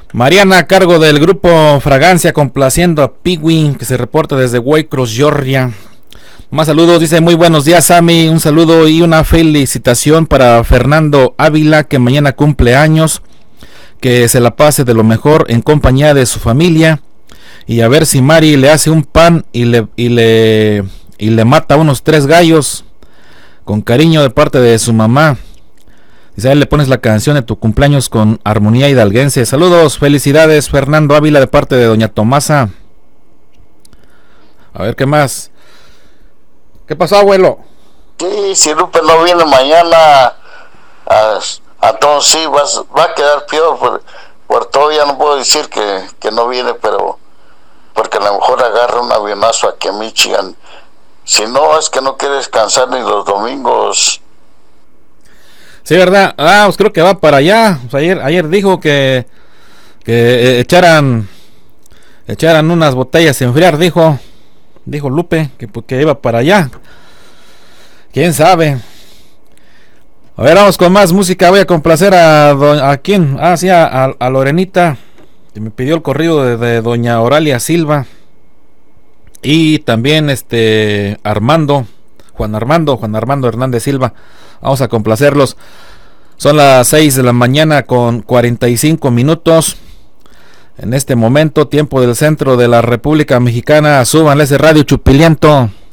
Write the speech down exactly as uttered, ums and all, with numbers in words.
Mariana, a cargo del grupo Fragancia, complaciendo a Piwi, que se reporta desde Waycross, Georgia. Más saludos, dice: muy buenos días, Sammy. Un saludo y una felicitación para Fernando Ávila, que mañana cumple años. Que se la pase de lo mejor en compañía de su familia. Y a ver si Mari le hace un pan y le, y le, y le mata unos tres gallos. Con cariño de parte de su mamá. Dice: a él le pones la canción de tu cumpleaños con armonía hidalguense. Saludos, felicidades, Fernando Ávila, de parte de doña Tomasa. A ver, ¿qué más? ¿Qué pasó, abuelo? Sí, si Lupe no viene mañana, a, a todos sí, vas, va a quedar peor. Por, por todavía no puedo decir que, que no viene, pero porque a lo mejor agarra un avionazo aquí a Michigan. Si no, es que no quiere descansar ni los domingos. Sí, ¿verdad? Ah, pues creo que va para allá. Pues ayer, ayer dijo que, que eh, echaran, echaran unas botellas a enfriar, dijo. Dijo Lupe que, que iba para allá. ¿Quién sabe? A ver, vamos con más música. Voy a complacer a... Do, ¿a quién? Ah, sí, a, a Lorenita, que me pidió el corrido de, de doña Oralia Silva. Y también este Armando, Juan Armando, Juan Armando Hernández Silva. Vamos a complacerlos. Son las seis de la mañana con cuarenta y cinco minutos. En este momento, tiempo del centro de la República Mexicana. Súbanle ese radio chupiliento.